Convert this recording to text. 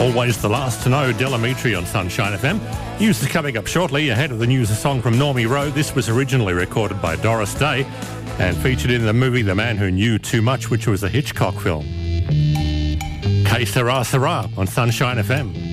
Always the last to know, Delamitri on Sunshine FM. News is coming up shortly. Ahead of the news, a song from Normie Rowe. This was originally recorded by Doris Day and featured in the movie The Man Who Knew Too Much, which was a Hitchcock film. Que Sera Sera on Sunshine FM.